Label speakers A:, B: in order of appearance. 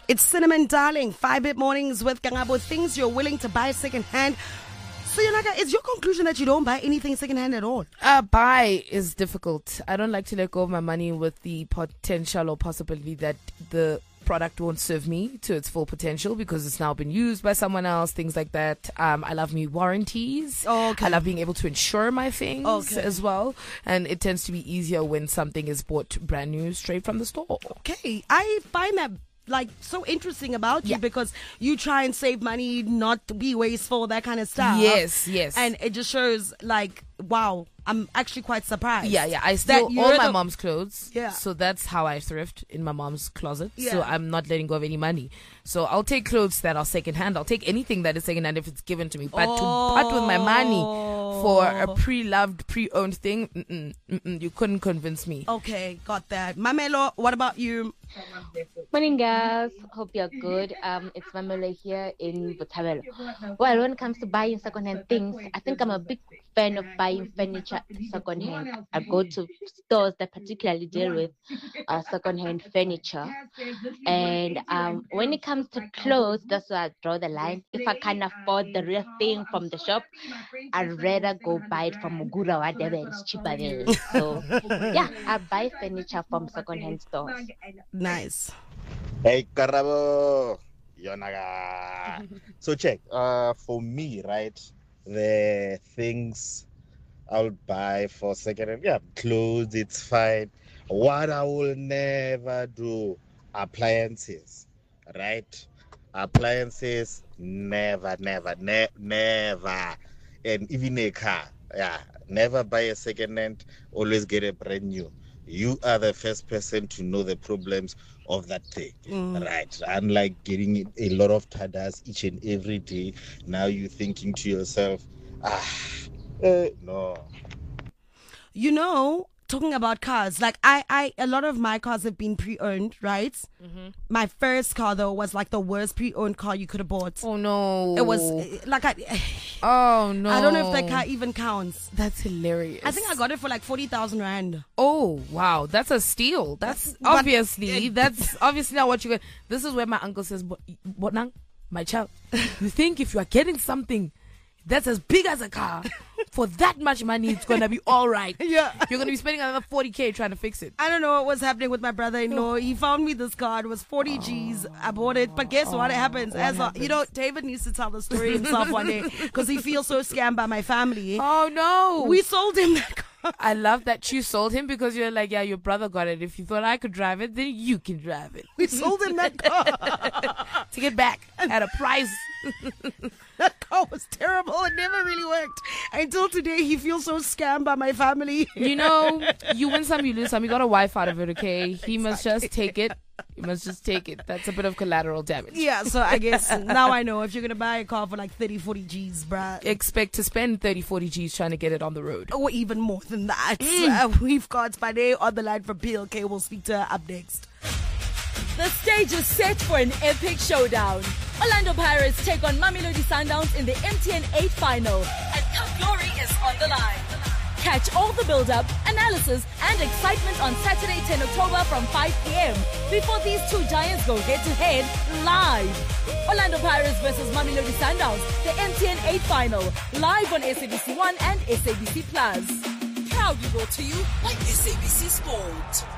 A: It's Cinnamon Darling, 5-Bit Mornings with Kangabo. Things you're willing to buy secondhand. So, Yonaka, is your conclusion that you don't buy anything secondhand at all?
B: Buy is difficult. I don't like to let go of my money with the potential or possibility that the product won't serve me to its full potential because it's now been used by someone else, things like that. I love me warranties.
A: Okay.
B: I love being able to insure my things as well. And it tends to be easier when something is bought brand new straight from the store.
A: Okay. I find that so interesting about you because you try and save money, not be wasteful, that kind of stuff.
B: Yes.
A: And it just shows wow, I'm actually quite surprised.
B: Yeah. I steal all my mom's clothes.
A: Yeah.
B: So that's how I thrift in my mom's closet.
A: Yeah.
B: So I'm not letting go of any money. So I'll take clothes that are secondhand. I'll take anything that is secondhand if it's given to me. But to part with my money for a pre-loved, pre-owned thing, you couldn't convince me.
A: Okay, got that. Mamelo, what about you?
C: Morning, guys. Hope you're good. It's Mamela here in Botshabelo. Well, when it comes to buying secondhand things, I think I'm a big fan of buying furniture secondhand. I go to stores that particularly deal with secondhand furniture. And when it comes to clothes, that's where I draw the line. If I can't afford the real thing from the shop, I'd rather go buy it from Mugura or whatever. It's cheaper there. So, yeah, I buy furniture from secondhand stores.
A: Nice.
D: Hey, Karabo, Yonaga. So check. For me, right, the things I'll buy for secondhand, clothes, it's fine. What I will never do, appliances, right? Appliances, never. And even a car, never buy a secondhand, always get a brand new. You are the first person to know the problems of that thing, right? Unlike getting a lot of tadas each and every day, now you're thinking to yourself, no.
A: You know, talking about cars, a lot of my cars have been pre-owned, right? Mm-hmm. My first car, though, was the worst pre-owned car you could have bought.
B: Oh, no.
A: It was
B: oh, no.
A: I don't know if that car even counts.
B: That's hilarious.
A: I think I got it for 40,000 rand.
B: Oh, wow. That's a steal. That's obviously not what you get. This is where my uncle says, "Bonang, my child, you think if you are getting something that's as big as a car, for that much money, it's going to be all right.
A: Yeah.
B: You're going to be spending another 40K trying to fix it."
A: I don't know what was happening with my brother-in-law. He found me this car. It was 40 G's. I bought it. But guess what happens? David needs to tell the story himself one day because he feels so scammed by my family.
B: Oh, no.
A: We sold him that car.
B: I love that you sold him because you're like, your brother got it. If you thought I could drive it, then you can drive it.
A: We sold him that car.
B: To get back at a price.
A: That car was terrible. It never really worked. Until today, he feels so scammed by my family.
B: You know, you win some, you lose some. You got a wife out of it, okay? He must just take it. You must just take it. That's a bit of collateral damage.
A: Yeah, so I guess now I know if you're going to buy a car for 30, 40 G's, bruh.
B: Expect to spend 30, 40 G's trying to get it on the road.
A: Or even more than that. We've got Spade on the line from PLK. We'll speak to her up next.
E: The stage is set for an epic showdown. Orlando Pirates take on Mamelodi Sundowns in the MTN 8 final. And Cup Glory is on the line. Catch all the build-up, analysis, and excitement on Saturday, 10 October from 5 p.m. before these two giants go head-to-head live. Orlando Pirates versus Mamelodi Sundowns, the MTN 8 final, live on SABC 1 and SABC Plus. Proudly brought to you by SABC Sport.